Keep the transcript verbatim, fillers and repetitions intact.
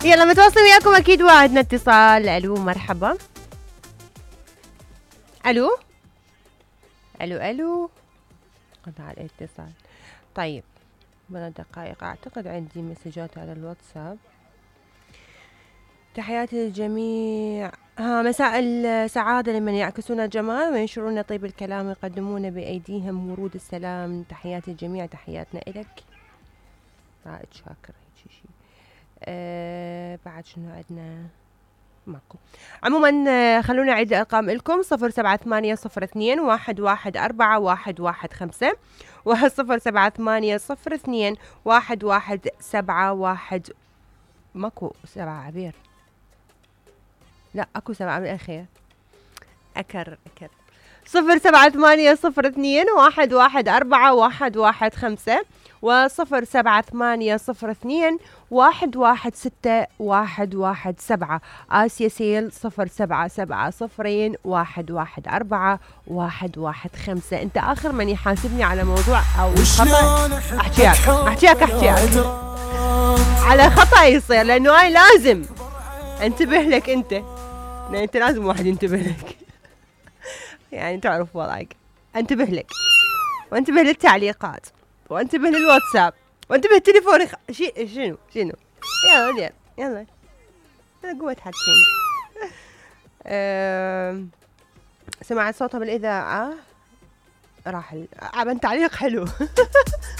يلا متواصل وياكم اكيد وعدنا اتصال. الو مرحبا. الو الو الو قطع الاتصال. طيب من دقائق اعتقد عندي مسجات على الواتساب. تحياتي للجميع. ها مساء السعادة لمن يعكسون الجمال وينشرون طيب الكلام ويقدمون بأيديهم ورود السلام. تحياتي الجميع، تحياتنا إلك. رائد شاكر هيك شيء. أه بعد شنو عندنا؟ ماكو. عموما آه، خلونا نعيد الأرقام لكم. صفر سبعة ثمانية صفر اثنين واحد واحد أربعة واحد واحد خمسة وصفر سبعة ثمانية صفر اثنين واحد واحد سبعة واحد. ماكو سبعة عبير، لا اكو سبعة بالأخير. أكر أكر. صفر سبعة ثمانية صفر اثنين واحد واحد أربعة واحد واحد خمسة وصفر سبعة ثمانية صفر اثنين واحد واحد ستة واحد واحد سبعة. آسيا سيل صفر سبعة سبعة صفرين واحد واحد أربعة واحد واحد خمسة. أنت آخر من يحاسبني على موضوع أو خطأ أحكيك أحكيك أحكيك على خطأ يصير، لأنه هاي لازم انتبه لك أنت، لأن أنت لازم واحد ينتبه لك. يعني تعرف وضعك، انتبه لك وانتبه للتعليقات وانتبه للواتساب وانتبه للتليفون. خ... شي... شنو شنو يلا يلا يلا يلا قوة حكينا. أه... سمعت صوتها بالإذاعة راح ال... عمل تعليق حلو.